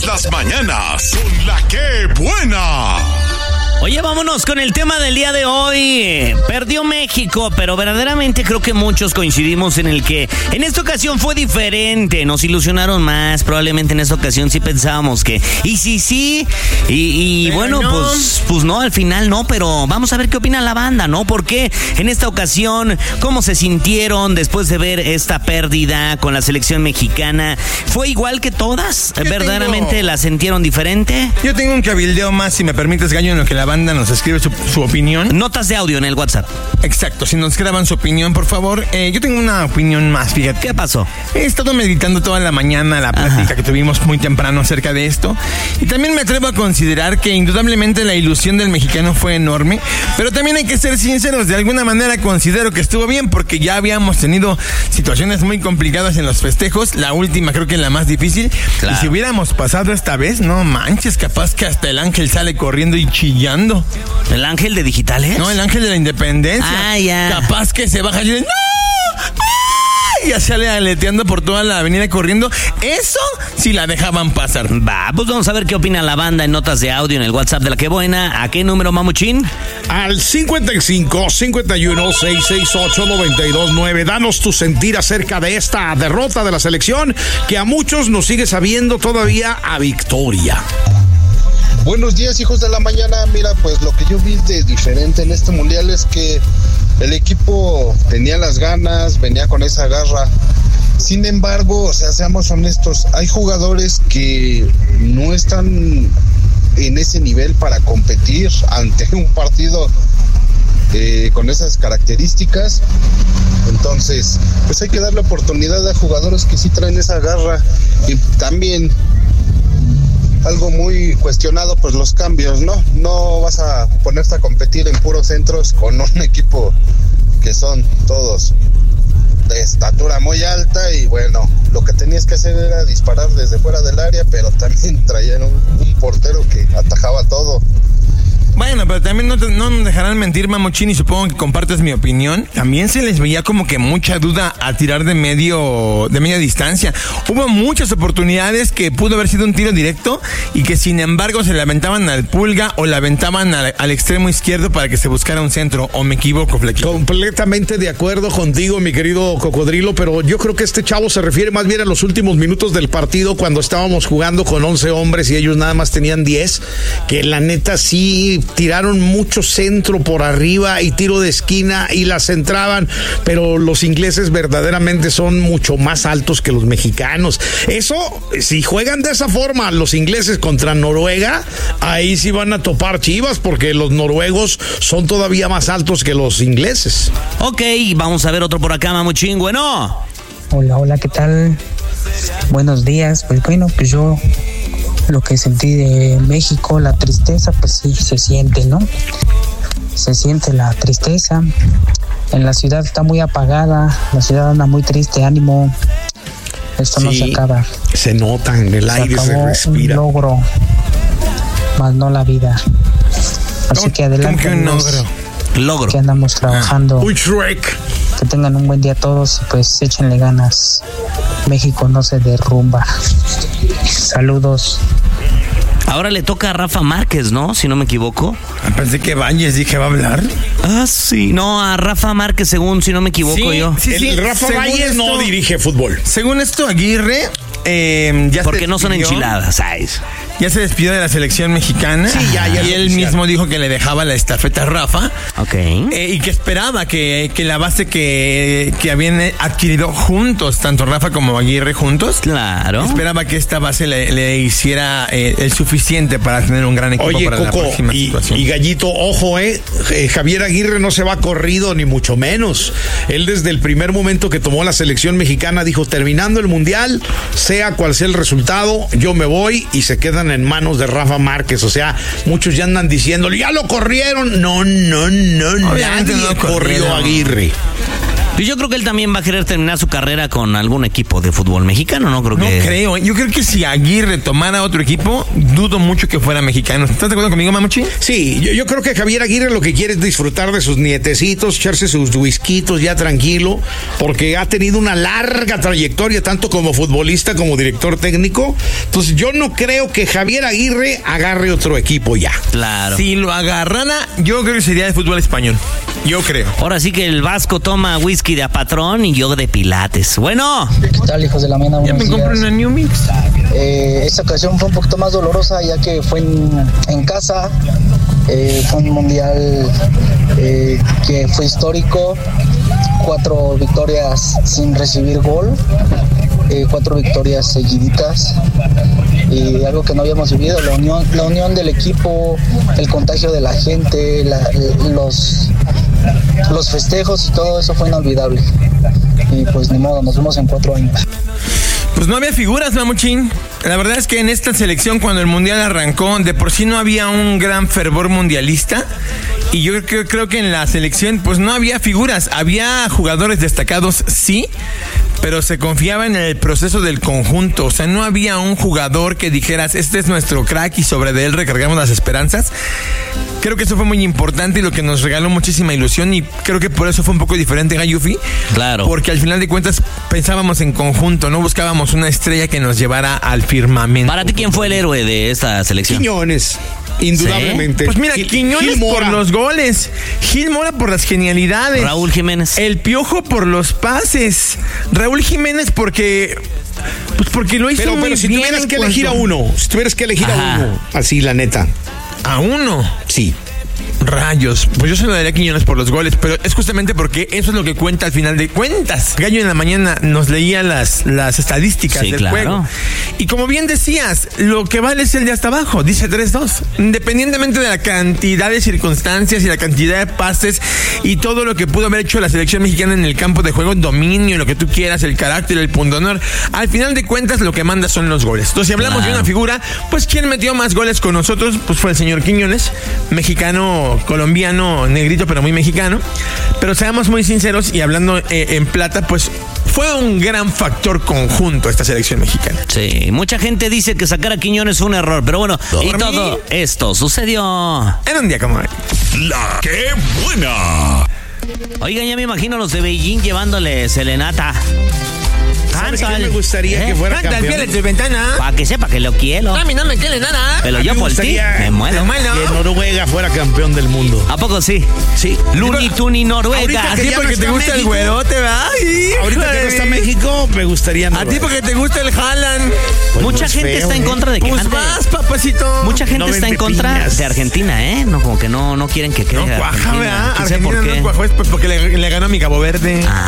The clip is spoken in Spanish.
las mañanas con La Qué Buena. Oye, vámonos con el tema del día de hoy. Perdió México, pero verdaderamente creo que muchos coincidimos en el que en esta ocasión fue diferente. Nos ilusionaron más. Probablemente en esta ocasión sí pensábamos que y bueno, no. Pues no, al final no, pero vamos a ver qué opina la banda, ¿no? Porque en esta ocasión, ¿cómo se sintieron después de ver esta pérdida con la selección mexicana? ¿Fue igual que todas? ¿Verdaderamente la sintieron diferente? Yo tengo un cabildeo más, si me permites, Gallo, en lo que la banda nos escribe su opinión. Notas de audio en el WhatsApp. Exacto, si nos graban su opinión, por favor. Yo tengo una opinión más, fíjate. ¿Qué pasó? He estado meditando toda la mañana la plática que tuvimos muy temprano acerca de esto. Y también me atrevo a considerar que indudablemente la ilusión del mexicano fue enorme. Pero también hay que ser sinceros. De alguna manera considero que estuvo bien porque ya habíamos tenido situaciones muy complicadas en los festejos. La última creo que es la más difícil. Claro. Y si hubiéramos pasado esta vez, no manches, capaz que hasta el ángel sale corriendo y chillando. ¿El ángel de Digitales? No, el ángel de la independencia. Ah, ya. Capaz que se baja y dice, ¡no! Y ya sale aleteando por toda la avenida corriendo. Eso sí la dejaban pasar. Va, pues vamos a ver qué opina la banda en notas de audio en el WhatsApp de La Qué Buena. ¿A qué número, Mamuchín? Al 55 51 668 929. Danos tu sentir acerca de esta derrota de la selección que a muchos nos sigue sabiendo todavía a victoria. Buenos días, hijos de la mañana. Mira, pues lo que yo vi de diferente en este mundial es que el equipo tenía las ganas, venía con esa garra. Sin embargo, o sea, seamos honestos, hay jugadores que no están en ese nivel para competir ante un partido con esas características. Entonces, pues hay que darle oportunidad a jugadores que sí traen esa garra. Y también algo muy cuestionado, pues los cambios, ¿no? No vas a ponerte a competir en puros centros con un equipo que son todos de estatura muy alta y bueno, lo que tenías que hacer era disparar desde fuera del área, pero también traían un portero que atajaba todo. Bueno, pero también no me dejarán mentir, Mamuchín, y supongo que compartes mi opinión. También se les veía como que mucha duda a tirar de media distancia. Hubo muchas oportunidades que pudo haber sido un tiro directo y que sin embargo se le aventaban al Pulga o le aventaban al extremo izquierdo para que se buscara un centro. ¿O me equivoco, Flequi? Completamente de acuerdo contigo, mi querido Cocodrilo, pero yo creo que este chavo se refiere más bien a los últimos minutos del partido cuando estábamos jugando con 11 hombres y ellos nada más tenían 10, que la neta sí tiraron mucho centro por arriba y tiro de esquina y la centraban, pero los ingleses verdaderamente son mucho más altos que los mexicanos. Eso, si juegan de esa forma los ingleses contra Noruega, ahí sí van a topar chivas, porque los noruegos son todavía más altos que los ingleses. Ok, vamos a ver otro por acá, Mamuchín. Bueno. Hola, ¿qué tal? Buenos días. Pues bueno, pues yo lo que sentí de México, la tristeza, pues sí, se siente, ¿no? Se siente la tristeza. En la ciudad está muy apagada, la ciudad anda muy triste, ánimo. Esto sí, no se acaba. Se nota en el aire, se respira. Un logro, más no la vida. Así que adelante. ¿Cómo que un logro? Que andamos trabajando. Un Shrek. Que tengan un buen día todos y pues échenle ganas. México no se derrumba. Saludos. Ahora le toca a Rafa Márquez, ¿no? Si no me equivoco. Pensé que Bañez, dije, ¿va a hablar? Ah, sí. No, a Rafa Márquez, según, si no me equivoco yo. Sí, Rafa Bañez no dirige fútbol. Según esto, Aguirre ya porque no son enchiladas, ¿sabes? Ya se despidió de la selección mexicana. Sí, ya y él mismo dijo que le dejaba la estafeta a Rafa. Ok. Y que esperaba que la base que habían adquirido juntos, tanto Rafa como Aguirre juntos. Claro. Esperaba que esta base le hiciera el suficiente para tener un gran equipo. Oye, para Coco, la próxima situación. Y Gallito, ojo, Javier Aguirre no se va corrido ni mucho menos. Él desde el primer momento que tomó la selección mexicana dijo, terminando el mundial, sea cual sea el resultado, yo me voy, y se quedan en manos de Rafa Márquez. O sea, muchos ya andan diciendo, ya lo corrieron. No, obviamente nadie no corrió a Aguirre. Pues yo creo que él también va a querer terminar su carrera con algún equipo de fútbol mexicano, ¿no? No creo. Yo creo que si Aguirre tomara otro equipo, dudo mucho que fuera mexicano. ¿Estás de acuerdo conmigo, Mamuchi? Sí, yo creo que Javier Aguirre lo que quiere es disfrutar de sus nietecitos, echarse sus whiskitos ya tranquilo, porque ha tenido una larga trayectoria, tanto como futbolista como director técnico. Entonces yo no creo que Javier Aguirre agarre otro equipo ya. Claro. Si lo agarrara, yo creo que sería de fútbol español. Yo creo. Ahora sí que el Vasco toma whisky de a patrón y yo de pilates. Bueno. ¿Qué tal, hijos de la mañana? Ya me compré una New Mix. Esta ocasión fue un poquito más dolorosa, ya que fue en casa. Fue un mundial que fue histórico. 4 victorias sin recibir gol. 4 victorias seguiditas. Y algo que no habíamos vivido, la unión del equipo, el contagio de la gente, los festejos y todo eso fue inolvidable. Y pues ni modo, nos vemos en 4 años. Pues no había figuras, Mamuchín. La verdad es que en esta selección, cuando el mundial arrancó, de por sí no había un gran fervor mundialista. Y yo creo que en la selección, pues no había figuras. Había jugadores destacados, sí, pero se confiaba en el proceso del conjunto. O sea, no había un jugador que dijeras, este es nuestro crack y sobre de él recargamos las esperanzas. Creo que eso fue muy importante y lo que nos regaló muchísima ilusión, y creo que por eso fue un poco diferente Gayufi. Claro. Porque al final de cuentas pensábamos en conjunto, no buscábamos una estrella que nos llevara al firmamento. Para ti, ¿quién fue el héroe de esta selección? Quiñones, indudablemente. ¿Sí? Pues mira, Quiñones por los goles, Gil Mora por las genialidades, Raúl Jiménez. El Piojo por los pases, Raúl Jiménez porque lo hizo muy bien. Pero si tuvieras que elegir a uno, así la neta. ¿A uno? Sí. Rayos, pues yo se lo daría a Quiñones por los goles, pero es justamente porque eso es lo que cuenta al final de cuentas. Gallo en la mañana nos leía las estadísticas del juego. Y como bien decías, lo que vale es el de hasta abajo, dice 3-2. Independientemente de la cantidad de circunstancias y la cantidad de pases y todo lo que pudo haber hecho la selección mexicana en el campo de juego, dominio, lo que tú quieras, el carácter, el pundonor, al final de cuentas lo que manda son los goles. Entonces, si hablamos de una figura, pues ¿quién metió más goles con nosotros? Pues fue el señor Quiñones, mexicano, colombiano, negrito, pero muy mexicano. Pero seamos muy sinceros y hablando en plata, pues fue un gran factor conjunto esta selección mexicana. Sí, mucha gente dice que sacar a Quiñones fue un error, pero bueno, y todo esto sucedió en un día como hoy. La que buena. Oigan, ya me imagino los de Beijing llevándole serenata. ¿Sabes qué me gustaría que fuera Canta campeón? al pie de tu ventana. Para que sepa que lo quiero. A mí no me quiere nada. Pero yo por ti me muero. Que Noruega fuera campeón del mundo. ¿A poco sí? Sí. Looney Tunes Noruega. Ahorita A que ti ya porque no te está gusta México. el güerote, ¿verdad? Ahorita que no está México, me gustaría A Noruega. ti porque te gusta el Haaland. Pues Mucha no es gente feo, está en ¿eh? contra de que Pues cante. vas, papacito. Mucha gente No está en vende contra piñas. de Argentina, ¿eh? No, como que no quieren que quede No cuaja, Argentina. ¿verdad? ¿Quién sabe Argentina por qué? no cuajó, es pues porque le ganó a mi Cabo Verde.